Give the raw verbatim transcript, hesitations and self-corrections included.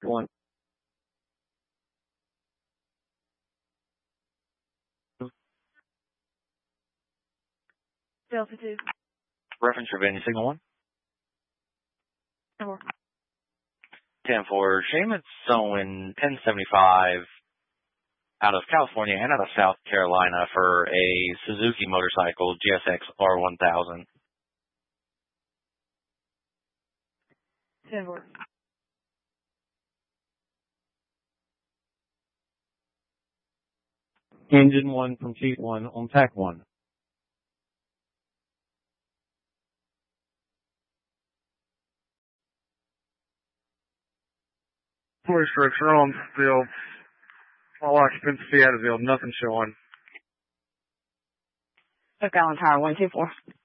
One. Delta two. Reference Ravenna Signal one. Four. ten four. Shaman's showing ten seventy-five out of California and out of South Carolina for a Suzuki motorcycle, G S X R one thousand. ten four. Engine one from Chief one on T A C one. Police structure on field. All occupancy out of field. Nothing showing. Oak Island Tower one two four.